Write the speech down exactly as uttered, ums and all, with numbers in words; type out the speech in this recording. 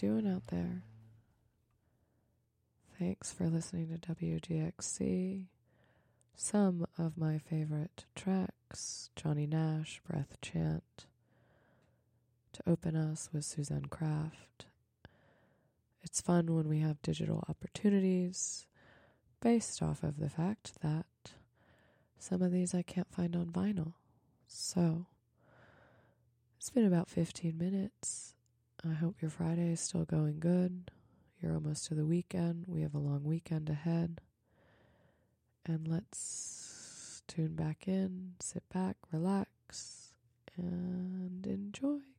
doing out there? Thanks for listening to W G X C. Some of my favorite tracks: Johnny Nash, Breath Chant. To open us with Suzanne Kraft. It's fun when we have digital opportunities based off of the fact that some of these I can't find on vinyl. So, it's been about fifteen minutes. I hope your Friday is still going good. You're almost to the weekend. We have a long weekend ahead. And let's tune back in, sit back, relax, and enjoy.